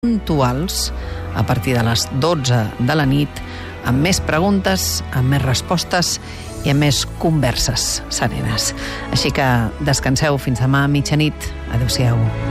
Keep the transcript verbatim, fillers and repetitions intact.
puntuals a partir de les dotze de la nit, amb més preguntes, amb més respostes i amb més converses serenes. Així que descanseu fins demà a mitjanit. Adéu-siau.